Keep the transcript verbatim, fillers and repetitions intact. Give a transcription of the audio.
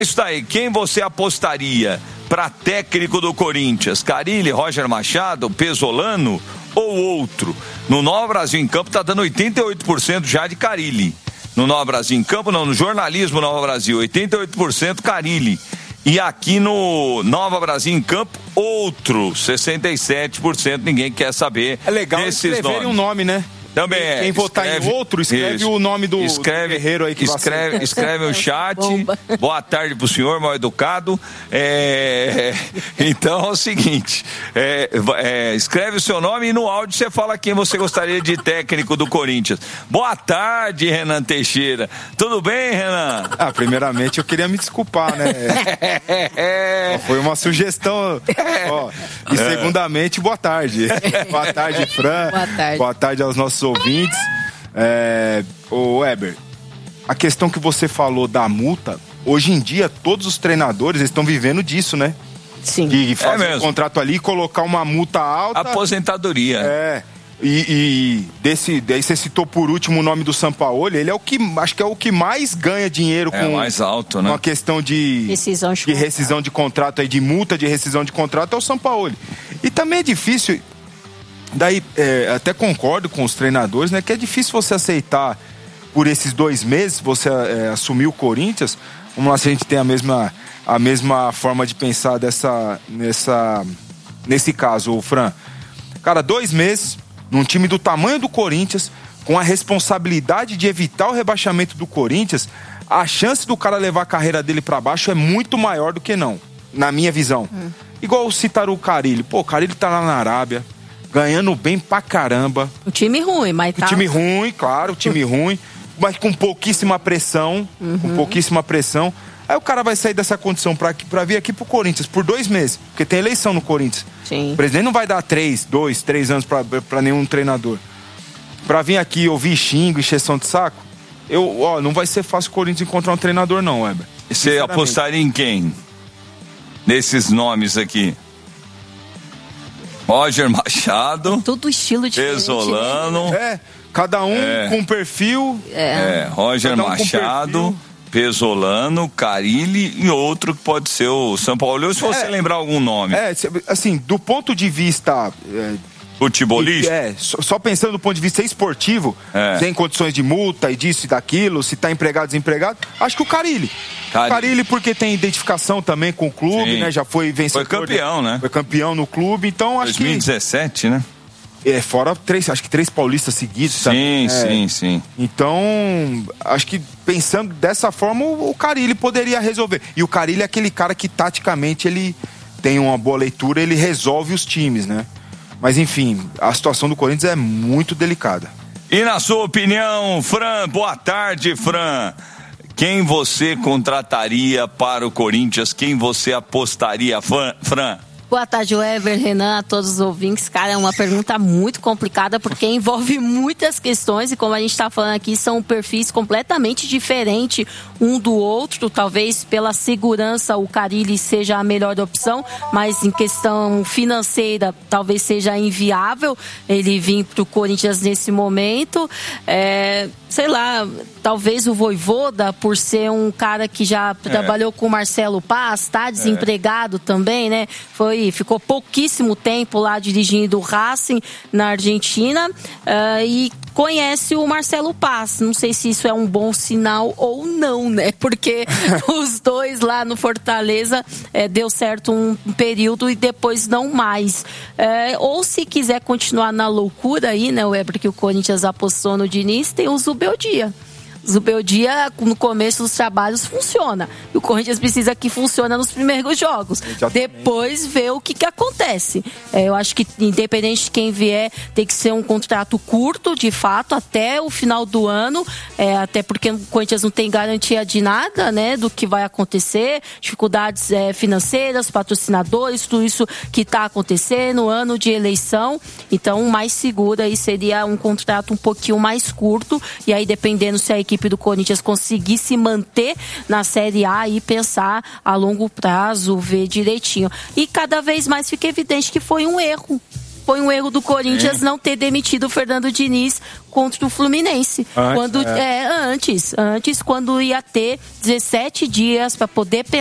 Isso daí, quem você apostaria para técnico do Corinthians? Carille, Roger Machado, Pesolano ou outro? No Nova Brasil em Campo tá dando oitenta e oito por cento já de Carille. No Nova Brasil em Campo, não, no jornalismo Nova Brasil, oitenta e oito por cento Carille. E aqui no Nova Brasil em Campo, outro, sessenta e sete por cento, ninguém quer saber. É legal escreverem um nome, né? Também quem, é. Quem votar escreve, em outro, escreve isso. o nome do, escreve, do guerreiro aí que escreve, vai escreve o chat. Boa tarde pro senhor, mal educado. É, então é o seguinte: é, é, escreve o seu nome e no áudio você fala quem você gostaria de técnico do Corinthians. Boa tarde, Renan Teixeira. Tudo bem, Renan? Ah, primeiramente eu queria me desculpar, né? É. Foi uma sugestão. Ó, e segundamente, boa tarde. Boa tarde, Fran. Boa tarde. Boa tarde aos nossos ouvintes. É, ô Weber, a questão que você falou da multa, hoje em dia todos os treinadores estão vivendo disso, né? Sim. De fazer é um contrato ali e colocar uma multa alta. Aposentadoria. É. E, e desse, daí você citou por último o nome do Sampaoli, ele é o que, acho que é o que mais ganha dinheiro é com, mais alto, né? com a questão de rescisão de, de rescisão de contrato, aí, de multa de rescisão de contrato, é o Sampaoli. E também é difícil, daí é, até concordo com os treinadores, né, que é difícil você aceitar por esses dois meses, você é, assumir o Corinthians. Vamos lá, se a gente tem a mesma, a mesma forma de pensar dessa, nessa, nesse caso, o Fran. Cara, dois meses num time do tamanho do Corinthians, com a responsabilidade de evitar o rebaixamento do Corinthians, a chance do cara levar a carreira dele pra baixo é muito maior do que não, na minha visão. Hum. Igual citaram o Carille. Pô, o Carille tá lá na Arábia, ganhando bem pra caramba. O time ruim, mas tá... O time ruim, claro, o time ruim, mas com pouquíssima pressão, uhum. com pouquíssima pressão. Aí o cara vai sair dessa condição pra, pra vir aqui pro Corinthians por dois meses, porque tem eleição no Corinthians. Sim. O presidente não vai dar três, dois, três anos pra, pra nenhum treinador. Pra vir aqui ouvir xingo, encheção de saco, eu, ó, não vai ser fácil o Corinthians encontrar um treinador não, Weber. Você apostaria em quem? Nesses nomes aqui? Roger Machado. Todo estilo diferente. Pesolano. É, cada um é. com um perfil. É, é Roger um Machado. Pesolano, Carille e outro que pode ser o Sampaoli, se você é, lembrar algum nome. É, assim, do ponto de vista... É, futebolista? É, só pensando do ponto de vista esportivo, é. sem condições de multa e disso e daquilo, se tá empregado, desempregado, acho que o Carille. Carille, Carille porque tem identificação também com o clube, Sim. né, já foi vencedor. Foi campeão, de, né? Foi campeão no clube, então acho dois mil e dezessete, que... né? É, fora três, acho que três paulistas seguidos. Sim, também, sim, é. sim. Então, acho que pensando dessa forma, o Carille poderia resolver. E o Carille é aquele cara que taticamente ele tem uma boa leitura, ele resolve os times, né? Mas enfim, a situação do Corinthians é muito delicada. E na sua opinião, Fran, boa tarde, Fran. Quem você contrataria para o Corinthians? Quem você apostaria, Fran? Boa tarde, Weber, Renan, a todos os ouvintes. Cara, é uma pergunta muito complicada porque envolve muitas questões e, como a gente está falando aqui, são perfis completamente diferentes um do outro. Talvez pela segurança o Carille seja a melhor opção, mas em questão financeira talvez seja inviável ele vir para o Corinthians nesse momento. É, sei lá, talvez o Vojvoda, por ser um cara que já é. trabalhou com o Marcelo Paz, está desempregado é. também, né? Foi ficou pouquíssimo tempo lá dirigindo o Racing na Argentina uh, e conhece o Marcelo Paz. Não sei se isso é um bom sinal ou não, né? Porque os dois lá no Fortaleza eh, deu certo um período e depois não mais. Eh, ou se quiser continuar na loucura aí, né, Weber, que o Corinthians apostou no Diniz, tem o Zubeldia. Zubeldia, no começo dos trabalhos, funciona. E o Corinthians precisa que funcione nos primeiros jogos. Exatamente. Depois vê o que, que acontece. É, eu acho que, independente de quem vier, tem que ser um contrato curto, de fato, até o final do ano. É, até porque o Corinthians não tem garantia de nada, né, do que vai acontecer. Dificuldades é, financeiras, patrocinadores, tudo isso que está acontecendo, ano de eleição. Então, o mais seguro aí seria um contrato um pouquinho mais curto. E aí, dependendo se a equipe equipe do Corinthians conseguir se manter na Série A e pensar a longo prazo, ver direitinho. E cada vez mais fica evidente que foi um erro. foi um erro do Corinthians é. não ter demitido o Fernando Diniz contra o Fluminense. Antes, quando, é. É, antes, antes, quando ia ter dezessete dias para poder